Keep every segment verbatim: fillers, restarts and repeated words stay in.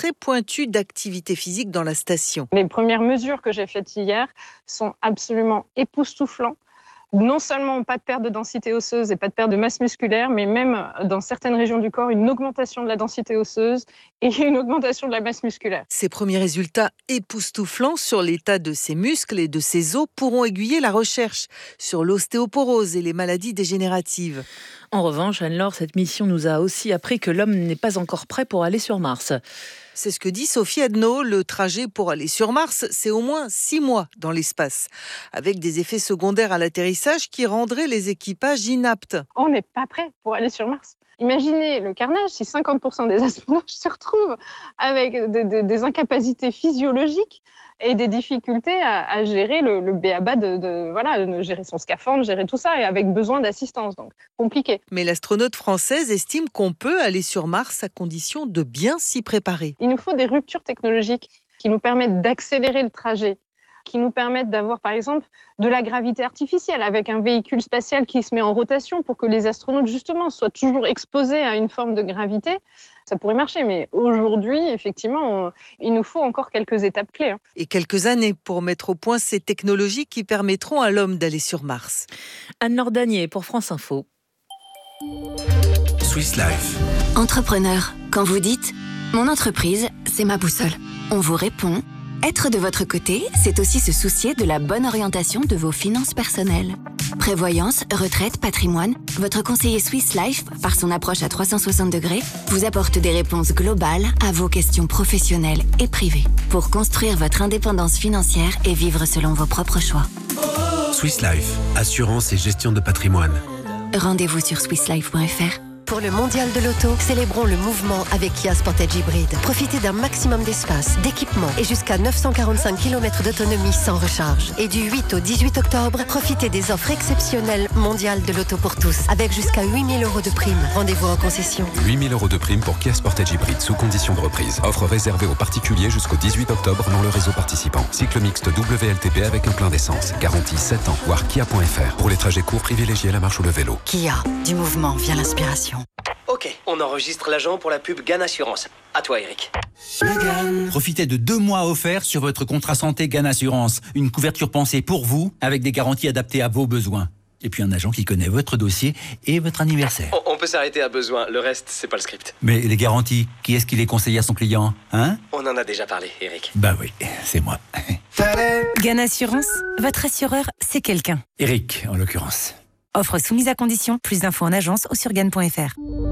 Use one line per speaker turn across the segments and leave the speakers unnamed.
très pointu d'activité physique dans la station.
Les premières mesures que j'ai faites hier sont absolument époustouflantes. Non seulement pas de perte de densité osseuse et pas de perte de masse musculaire, mais même dans certaines régions du corps, une augmentation de la densité osseuse et une augmentation de la masse musculaire.
Ces premiers résultats époustouflants sur l'état de ses muscles et de ses os pourront aiguiller la recherche sur l'ostéoporose et les maladies dégénératives.
En revanche, Anne-Laure, cette mission nous a aussi appris que l'homme n'est pas encore prêt pour aller sur Mars.
C'est ce que dit Sophie Adno. Le trajet pour aller sur Mars, c'est au moins six mois dans l'espace, avec des effets secondaires à l'atterrissage qui rendraient les équipages inaptes.
On n'est pas prêt pour aller sur Mars. Imaginez le carnage si cinquante pour cent des astronautes se retrouvent avec de, de, des incapacités physiologiques et des difficultés à, à gérer le, le b.a.-ba de, de, voilà, de gérer son scaphandre, gérer tout ça, et avec besoin d'assistance, donc compliqué.
Mais l'astronaute française estime qu'on peut aller sur Mars à condition de bien s'y préparer.
Il nous faut des ruptures technologiques qui nous permettent d'accélérer le trajet, qui nous permettent d'avoir, par exemple, de la gravité artificielle avec un véhicule spatial qui se met en rotation pour que les astronautes, justement, soient toujours exposés à une forme de gravité. Ça pourrait marcher, mais aujourd'hui, effectivement, on, il nous faut encore quelques étapes clés. Hein.
Et quelques années pour mettre au point ces technologies qui permettront à l'homme d'aller sur Mars.
Anne-Laure Danier pour France Info.
Swiss Life.
Entrepreneur, quand vous dites « Mon entreprise, c'est ma boussole », on vous répond « Être de votre côté, c'est aussi se soucier de la bonne orientation de vos finances personnelles. » Prévoyance, retraite, patrimoine, votre conseiller Swiss Life, par son approche à trois cent soixante degrés, vous apporte des réponses globales à vos questions professionnelles et privées pour construire votre indépendance financière et vivre selon vos propres choix.
Swiss Life, assurance et gestion de patrimoine.
Rendez-vous sur swiss life point f r.
Pour le mondial de l'auto, célébrons le mouvement avec Kia Sportage Hybride. Profitez d'un maximum d'espace, d'équipement et jusqu'à neuf cent quarante-cinq kilomètres d'autonomie sans recharge. Et du huit au dix-huit octobre, profitez des offres exceptionnelles mondiales de l'auto pour tous, avec jusqu'à huit mille euros de prime. Rendez-vous en concession.
huit mille euros de prime pour Kia Sportage Hybride sous condition de reprise. Offre réservée aux particuliers jusqu'au dix-huit octobre dans le réseau participant. Cycle mixte W L T P avec un plein d'essence. Garantie sept ans. Voir kia point f r. Pour les trajets courts, privilégiez la marche ou le vélo.
Kia, du mouvement vient l'inspiration.
Ok, on enregistre l'agent pour la pub Gann Assurance. À toi, Eric.
Profitez de deux mois offerts sur votre contrat santé Gann Assurance. Une couverture pensée pour vous, avec des garanties adaptées à vos besoins. Et puis un agent qui connaît votre dossier et votre anniversaire.
On, on peut s'arrêter à besoin, le reste, c'est pas le script.
Mais les garanties, qui est-ce qui les conseille à son client, hein?
On en a déjà parlé, Eric.
Bah oui, c'est moi.
Gann Assurance, votre assureur, c'est quelqu'un.
Eric, en l'occurrence.
Offre soumise à condition. Plus d'infos en agence ou sur gann point f r.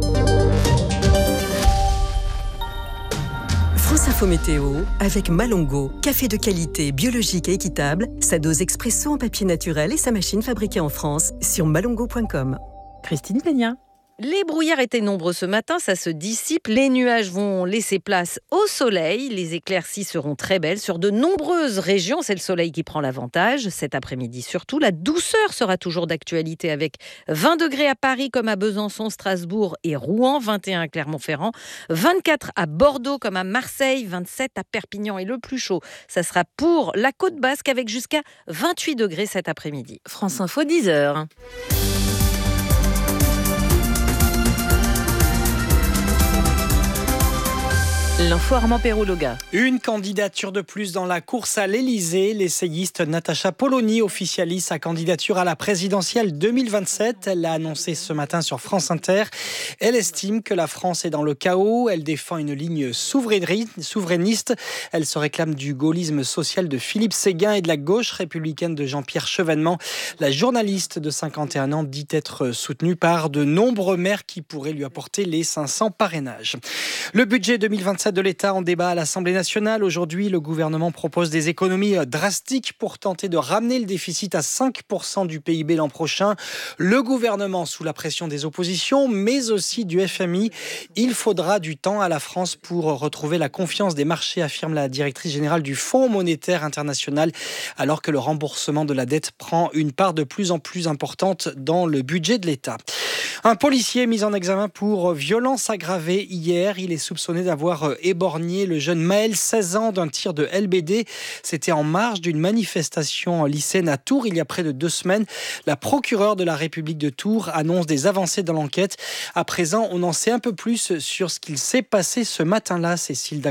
France Info Météo avec Malongo. Café de qualité, biologique et équitable. Sa dose expresso en papier naturel et sa machine fabriquée en France sur malongo point com.
Christine Peña.
Les brouillards étaient nombreux ce matin, ça se dissipe. Les nuages vont laisser place au soleil. Les éclaircies seront très belles sur de nombreuses régions. C'est le soleil qui prend l'avantage. Cet après-midi surtout, la douceur sera toujours d'actualité avec vingt degrés à Paris comme à Besançon, Strasbourg et Rouen, vingt et un à Clermont-Ferrand, vingt-quatre à Bordeaux comme à Marseille, vingt-sept à Perpignan. Et le plus chaud, ça sera pour la Côte Basque avec jusqu'à vingt-huit degrés cet après-midi.
France Info, dix heures. L'info Armand Perrault-Loga.
Une candidature de plus dans la course à l'Élysée. L'essayiste Natacha Polony officialise sa candidature à la présidentielle deux mille vingt-sept. Elle l'a annoncé ce matin sur France Inter. Elle estime que la France est dans le chaos. Elle défend une ligne souverainiste. Elle se réclame du gaullisme social de Philippe Séguin et de la gauche républicaine de Jean-Pierre Chevènement. La journaliste de cinquante et un ans dit être soutenue par de nombreux maires qui pourraient lui apporter les cinq cents parrainages. Le budget deux mille vingt-sept de l'État en débat à l'Assemblée nationale. Aujourd'hui, le gouvernement propose des économies drastiques pour tenter de ramener le déficit à cinq pour cent du P I B l'an prochain. Le gouvernement, sous la pression des oppositions, mais aussi du F M I, il faudra du temps à la France pour retrouver la confiance des marchés, affirme la directrice générale du Fonds monétaire international, alors que le remboursement de la dette prend une part de plus en plus importante dans le budget de l'État. Un policier mis en examen pour violence aggravée hier. Il est soupçonné d'avoir éborgné le jeune Maël, seize ans, d'un tir de L B D. C'était en marge d'une manifestation lycéenne à Tours il y a près de deux semaines. La procureure de la République de Tours annonce des avancées dans l'enquête. À présent, on en sait un peu plus sur ce qu'il s'est passé ce matin-là, Cécile Dac-